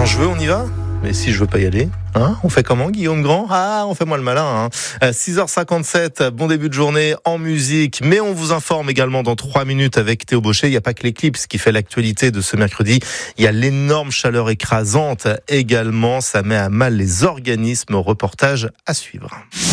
je veux, on y va ? Mais si je veux pas y aller, on fait comment, Guillaume Grand ? On fait moi le malin. 6h57, bon début de journée en musique, mais on vous informe également dans 3 minutes avec Théo Bauchet. Il n'y a pas que l'éclipse qui fait l'actualité de ce mercredi. Il y a l'énorme chaleur écrasante également. Ça met à mal les organismes. Reportage à suivre.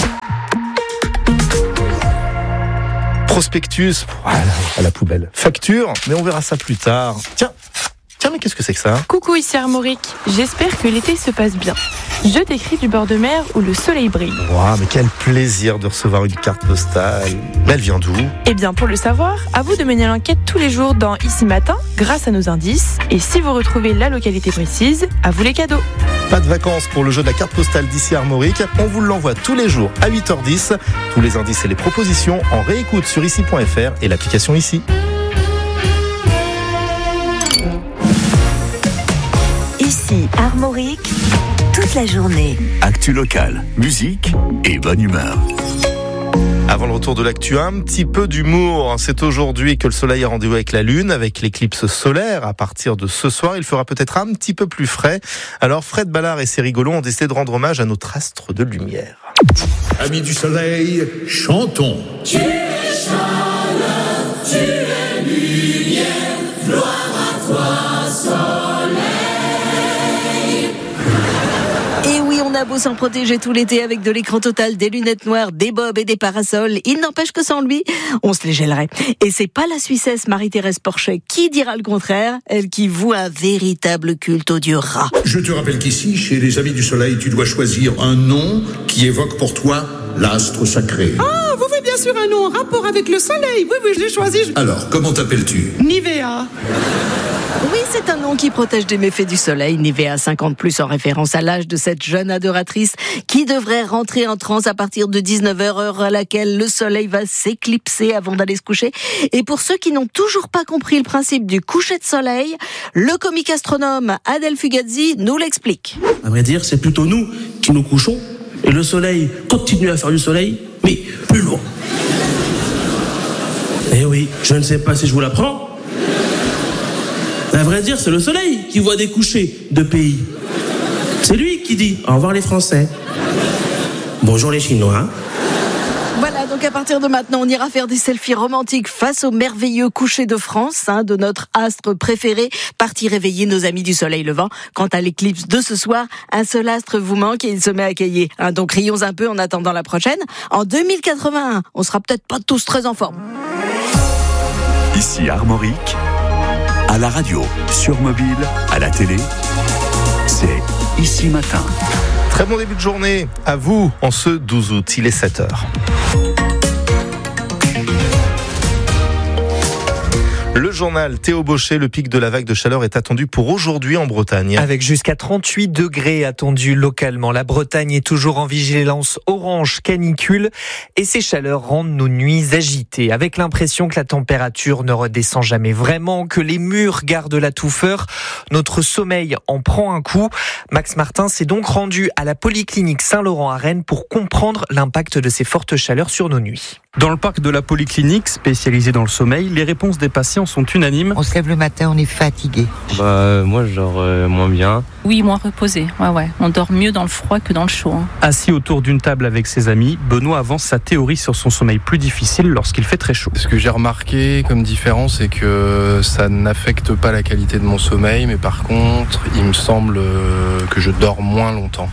Prospectus, voilà, à la poubelle. Facture, mais on verra ça plus tard. Tiens, mais qu'est-ce que c'est que ça ? Coucou, ici Armorique. J'espère que l'été se passe bien. Je t'écris du bord de mer où le soleil brille. Wow, mais quel plaisir de recevoir une carte postale. Mais elle vient d'où ? Eh bien, pour le savoir, à vous de mener l'enquête tous les jours dans Ici Matin, grâce à nos indices. Et si vous retrouvez la localité précise, à vous les cadeaux. Pas de vacances pour le jeu de la carte postale d'ici Armorique. On vous l'envoie tous les jours à 8h10. Tous les indices et les propositions en réécoute sur ici.fr et l'application Ici. Ici Armorique, toute la journée. Actu locale, musique et bonne humeur. Avant le retour de l'actu, un petit peu d'humour. C'est aujourd'hui que le soleil a rendez-vous avec la lune, avec l'éclipse solaire. À partir de ce soir, il fera peut-être un petit peu plus frais. Alors Fred Ballard et ses rigolos ont décidé de rendre hommage à notre astre de lumière. Amis du soleil, chantons. Tu es chaleur, tu es lumière, gloire à toi, soleil. Et oui, on a beau s'en protéger tout l'été avec de l'écran total, des lunettes noires, des bobs et des parasols, il n'empêche que sans lui, on se les gèlerait. Et c'est pas la Suissesse Marie-Thérèse Porchet qui dira le contraire, elle qui voue un véritable culte au dieu rat. Je te rappelle qu'ici, chez les Amis du Soleil, tu dois choisir un nom qui évoque pour toi l'astre sacré. Ah, vous faites bien sûr un nom en rapport avec le soleil. Oui, je l'ai choisi. Alors, comment t'appelles-tu ? Nivea. Oui, c'est un nom qui protège des méfaits du soleil. Nivea 50+, en référence à l'âge de cette jeune adoratrice qui devrait rentrer en transe à partir de 19h, heure à laquelle le soleil va s'éclipser avant d'aller se coucher. Et pour ceux qui n'ont toujours pas compris le principe du coucher de soleil, le comique astronome Adèle Fugazzi nous l'explique. À vrai dire, c'est plutôt nous qui nous couchons et le soleil continue à faire du soleil, mais plus loin. Eh oui, je ne sais pas si je vous l'apprends. À vrai dire, c'est le soleil qui voit des couchers de pays. C'est lui qui dit au revoir les Français. Bonjour les Chinois. Voilà, donc à partir de maintenant, on ira faire des selfies romantiques face au merveilleux coucher de France, de notre astre préféré, parti réveiller nos amis du soleil levant. Quant à l'éclipse de ce soir, un seul astre vous manque et il se met à cailler. Donc rions un peu en attendant la prochaine. En 2081, on sera peut-être pas tous très en forme. Ici Armorique, à la radio, sur mobile, à la télé, c'est Ici Matin. Très bon début de journée à vous en ce 12 août, il est 7h. Le journal Théo Bauchet, le pic de la vague de chaleur est attendu pour aujourd'hui en Bretagne. Avec jusqu'à 38 degrés attendus localement. La Bretagne est toujours en vigilance orange canicule et ces chaleurs rendent nos nuits agitées. Avec l'impression que la température ne redescend jamais vraiment, que les murs gardent la touffeur, notre sommeil en prend un coup. Max Martin s'est donc rendu à la Polyclinique Saint-Laurent à Rennes pour comprendre l'impact de ces fortes chaleurs sur nos nuits. Dans le parc de la Polyclinique, spécialisée dans le sommeil, les réponses des patients sont unanimes. On se lève le matin, on est fatigué. Moi, moins bien. Oui, moins reposé. Ouais. On dort mieux dans le froid que dans le chaud. Assis autour d'une table avec ses amis, Benoît avance sa théorie sur son sommeil plus difficile lorsqu'il fait très chaud. Ce que j'ai remarqué comme différence, c'est que ça n'affecte pas la qualité de mon sommeil, mais par contre, il me semble que je dors moins longtemps.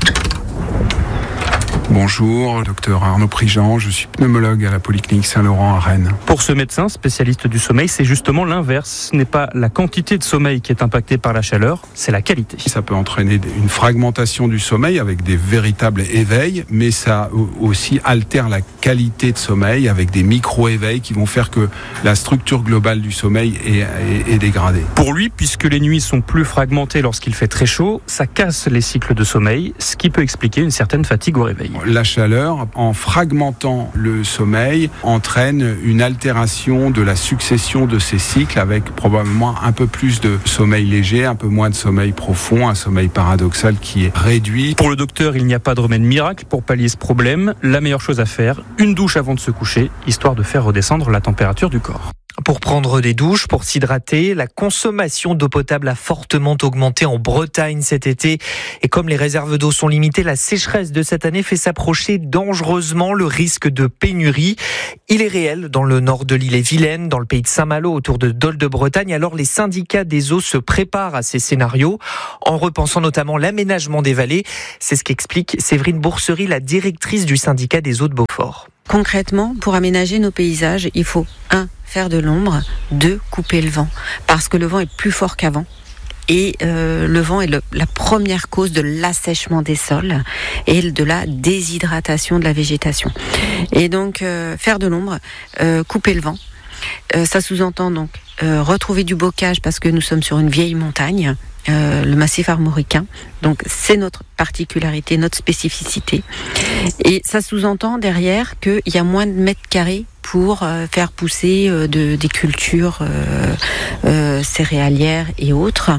Bonjour, docteur Arnaud Prigent, je suis pneumologue à la Polyclinique Saint-Laurent à Rennes. Pour ce médecin spécialiste du sommeil, c'est justement l'inverse. Ce n'est pas la quantité de sommeil qui est impactée par la chaleur, c'est la qualité. Ça peut entraîner une fragmentation du sommeil avec des véritables éveils, mais ça aussi altère la qualité de sommeil avec des micro-éveils qui vont faire que la structure globale du sommeil est dégradée. Pour lui, puisque les nuits sont plus fragmentées lorsqu'il fait très chaud, ça casse les cycles de sommeil, ce qui peut expliquer une certaine fatigue au réveil. La chaleur, en fragmentant le sommeil, entraîne une altération de la succession de ces cycles avec probablement un peu plus de sommeil léger, un peu moins de sommeil profond, un sommeil paradoxal qui est réduit. Pour le docteur, il n'y a pas de remède miracle pour pallier ce problème. La meilleure chose à faire, une douche avant de se coucher, histoire de faire redescendre la température du corps. Pour prendre des douches, pour s'hydrater, la consommation d'eau potable a fortement augmenté en Bretagne cet été. Et comme les réserves d'eau sont limitées, la sécheresse de cette année fait s'approcher dangereusement le risque de pénurie. Il est réel dans le nord de l'Ille-et-Vilaine, dans le pays de Saint-Malo, autour de Dol de Bretagne. Alors les syndicats des eaux se préparent à ces scénarios en repensant notamment l'aménagement des vallées. C'est ce qu'explique Séverine Boursery, la directrice du syndicat des eaux de Beaufort. Concrètement, pour aménager nos paysages, il faut 1. Faire de l'ombre, 2. Couper le vent, parce que le vent est plus fort qu'avant. Et le vent est la première cause de l'assèchement des sols et de la déshydratation de la végétation. Et donc, faire de l'ombre, couper le vent, ça sous-entend donc retrouver du bocage parce que nous sommes sur une vieille montagne, le massif armoricain. Donc c'est notre particularité, notre spécificité. Et ça sous-entend derrière qu'il y a moins de mètres carrés pour faire pousser des cultures céréalières et autres.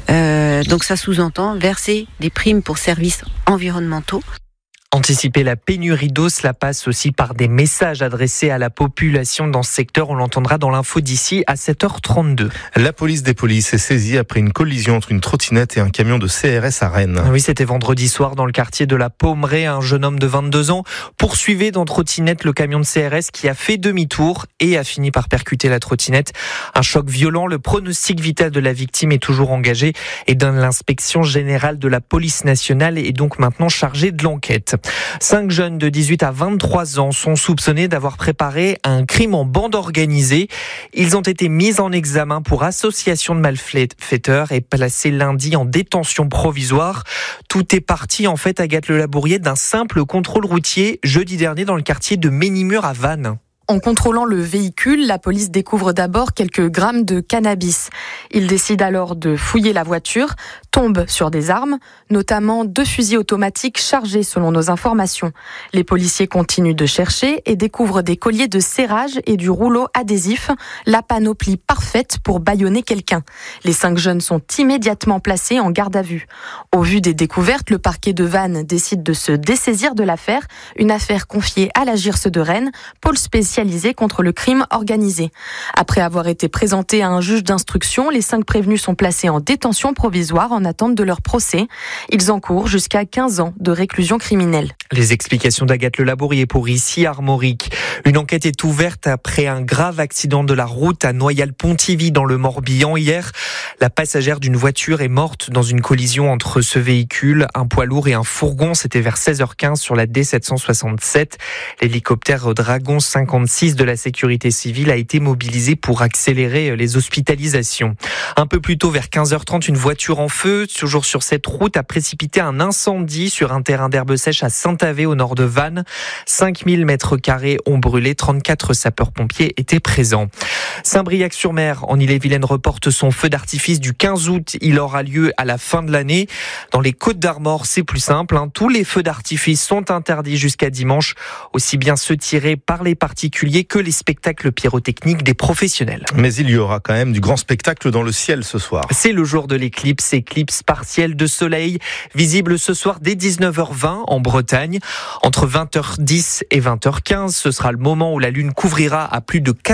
Donc ça sous-entend verser des primes pour services environnementaux. Anticiper la pénurie d'eau, cela passe aussi par des messages adressés à la population dans ce secteur. On l'entendra dans l'info d'ici à 7h32. La police des polices est saisie après une collision entre une trottinette et un camion de CRS à Rennes. Oui, c'était vendredi soir dans le quartier de la Pommeraye. Un jeune homme de 22 ans poursuivait dans trottinette le camion de CRS qui a fait demi-tour et a fini par percuter la trottinette. Un choc violent. Le pronostic vital de la victime est toujours engagé et l'inspection générale de la police nationale est donc maintenant chargée de l'enquête. 5 jeunes de 18 à 23 ans sont soupçonnés d'avoir préparé un crime en bande organisée. Ils ont été mis en examen pour association de malfaiteurs et placés lundi en détention provisoire. Tout est parti en fait, Agathe Le Labourier, d'un simple contrôle routier jeudi dernier dans le quartier de Ménimur à Vannes. En contrôlant le véhicule, la police découvre d'abord quelques grammes de cannabis. Il décide alors de fouiller la voiture, tombe sur des armes, notamment 2 fusils automatiques chargés selon nos informations. Les policiers continuent de chercher et découvrent des colliers de serrage et du rouleau adhésif, la panoplie parfaite pour bâillonner quelqu'un. Les 5 jeunes sont immédiatement placés en garde à vue. Au vu des découvertes, le parquet de Vannes décide de se dessaisir de l'affaire, une affaire confiée à la GIRS de Rennes, pôle spécialisé contre le crime organisé. Après avoir été présentés à un juge d'instruction, les 5 prévenus sont placés en détention provisoire en attente de leur procès. Ils encourent jusqu'à 15 ans de réclusion criminelle. Les explications d'Agathe Le Labourier pour ici Armorique. Une enquête est ouverte après un grave accident de la route à Noyal-Pontivy dans le Morbihan hier. La passagère d'une voiture est morte dans une collision entre ce véhicule, un poids lourd et un fourgon. C'était vers 16h15 sur la D767. L'hélicoptère Dragon 56 de la sécurité civile a été mobilisé pour accélérer les hospitalisations. Un peu plus tôt, vers 15h30, une voiture en feu, toujours sur cette route, a précipité un incendie sur un terrain d'herbe sèche à Saint-Avé, au nord de Vannes. 5000 mètres carrés ont brûlé, 34 sapeurs-pompiers étaient présents. Saint-Briac-sur-Mer, en Ille-et-Vilaine, reporte son feu d'artifice du 15 août. Il aura lieu à la fin de l'année. Dans les Côtes-d'Armor, c'est plus simple. Tous les feux d'artifice sont interdits jusqu'à dimanche, aussi bien ceux tirés par les particuliers que les spectacles pyrotechniques des professionnels. Mais il y aura quand même du grand spectacle dans le ciel ce soir. C'est le jour de l'éclipse partielle de soleil, visible ce soir dès 19h20 en Bretagne. Entre 20h10 et 20h15, ce sera le moment où la Lune couvrira à plus de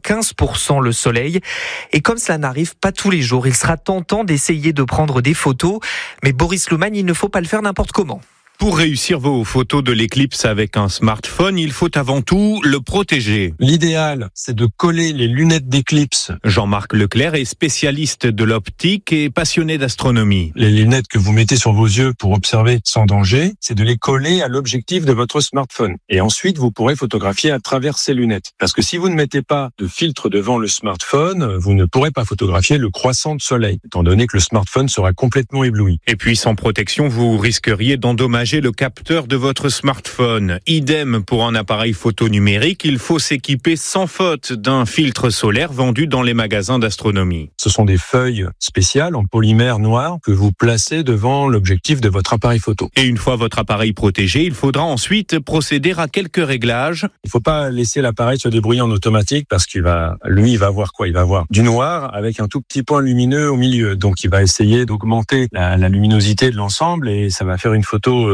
95% le soleil. Et comme cela n'arrive pas tous les jours, il sera tentant d'essayer de prendre des photos. Mais Boris Louman, il ne faut pas le faire n'importe comment. Pour réussir vos photos de l'éclipse avec un smartphone, il faut avant tout le protéger. L'idéal, c'est de coller les lunettes d'éclipse. Jean-Marc Leclerc est spécialiste de l'optique et passionné d'astronomie. Les lunettes que vous mettez sur vos yeux pour observer sans danger, c'est de les coller à l'objectif de votre smartphone. Et ensuite, vous pourrez photographier à travers ces lunettes. Parce que si vous ne mettez pas de filtre devant le smartphone, vous ne pourrez pas photographier le croissant de soleil, étant donné que le smartphone sera complètement ébloui. Et puis, sans protection, vous risqueriez d'endommager le capteur de votre smartphone. Idem pour un appareil photo numérique, il faut s'équiper sans faute d'un filtre solaire vendu dans les magasins d'astronomie. Ce sont des feuilles spéciales en polymère noir que vous placez devant l'objectif de votre appareil photo. Et une fois votre appareil protégé, il faudra ensuite procéder à quelques réglages. Il ne faut pas laisser l'appareil se débrouiller en automatique parce il va voir quoi ? Il va voir du noir avec un tout petit point lumineux au milieu. Donc il va essayer d'augmenter la luminosité de l'ensemble et ça va faire une photo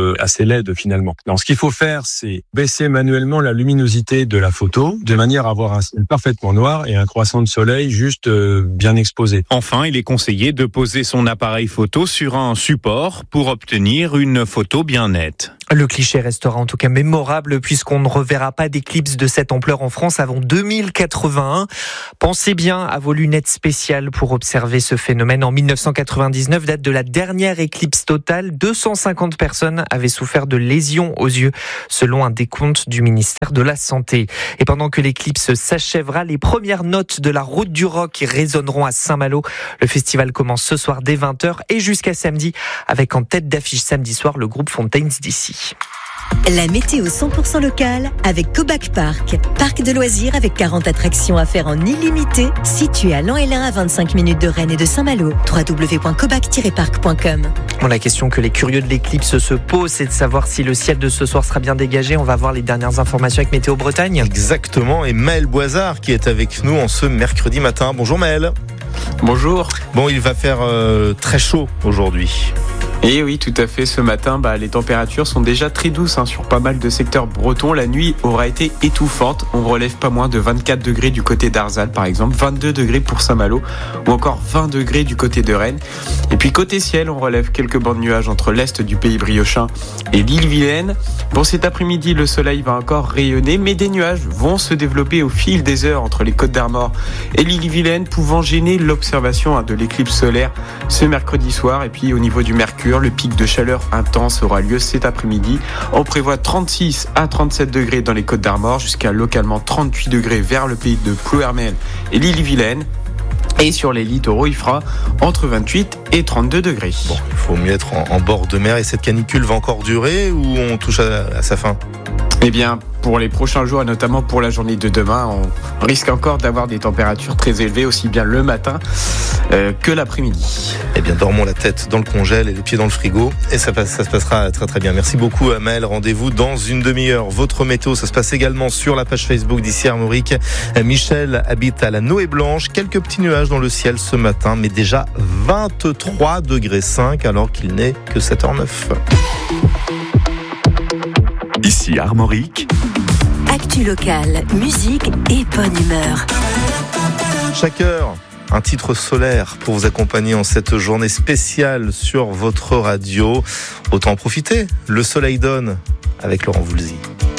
assez laide finalement. Alors, ce qu'il faut faire, c'est baisser manuellement la luminosité de la photo de manière à avoir un ciel parfaitement noir et un croissant de soleil juste bien exposé. Enfin, il est conseillé de poser son appareil photo sur un support pour obtenir une photo bien nette. Le cliché restera en tout cas mémorable puisqu'on ne reverra pas d'éclipse de cette ampleur en France avant 2081. Pensez bien à vos lunettes spéciales pour observer ce phénomène. En 1999, date de la dernière éclipse totale, 250 personnes avaient souffert de lésions aux yeux, selon un décompte du ministère de la Santé. Et pendant que l'éclipse s'achèvera, les premières notes de la Route du Rock résonneront à Saint-Malo. Le festival commence ce soir dès 20h et jusqu'à samedi, avec en tête d'affiche samedi soir le groupe Fontaines DC. La météo 100% locale avec Cobac Park. Parc de loisirs avec 40 attractions à faire en illimité, situé à Lan-Hélin à 25 minutes de Rennes et de Saint-Malo. www.cobac-park.com. Bon, la question que les curieux de l'éclipse se posent, c'est de savoir si le ciel de ce soir sera bien dégagé. On va voir les dernières informations avec Météo Bretagne. Exactement, et Maël Boisard qui est avec nous en ce mercredi matin. Bonjour Maël. Bonjour. Bon, il va faire très chaud aujourd'hui. Et oui, tout à fait. Ce matin, les températures sont déjà très douces sur pas mal de secteurs bretons. La nuit aura été étouffante. On relève pas moins de 24 degrés du côté d'Arzal, par exemple, 22 degrés pour Saint-Malo, ou encore 20 degrés du côté de Rennes. Et puis côté ciel, on relève quelques bancs de nuages entre l'est du pays briochin et l'île-Vilaine. Pour cet après-midi, le soleil va encore rayonner, mais des nuages vont se développer au fil des heures entre les Côtes d'Armor et l'île-Vilaine, pouvant gêner l'observation de l'éclipse solaire ce mercredi soir. Et puis au niveau du mercure, le pic de chaleur intense aura lieu cet après-midi. On prévoit 36 à 37 degrés dans les Côtes d'Armor, jusqu'à localement 38 degrés vers le pays de Plouermel et l'île-Vilaine. Et sur les littoraux, il fera entre 28 et 32 degrés. Bon, il faut mieux être en bord de mer. Et cette canicule va encore durer ou on touche à sa fin ? Eh bien, pour les prochains jours et notamment pour la journée de demain, on risque encore d'avoir des températures très élevées, aussi bien le matin que l'après-midi. Eh bien, dormons la tête dans le congèle et les pieds dans le frigo et ça se passera très très bien. Merci beaucoup Maël, rendez-vous dans une demi-heure. Votre météo, ça se passe également sur la page Facebook d'ici Armorique. Michel habite à la Noé Blanche, quelques petits nuages dans le ciel ce matin, mais déjà 23 degrés 5 alors qu'il n'est que 7h09. Ici Armorique. Actu locale, musique et bonne humeur. Chaque heure, un titre solaire pour vous accompagner en cette journée spéciale sur votre radio. Autant en profiter. Le soleil donne avec Laurent Voulzy.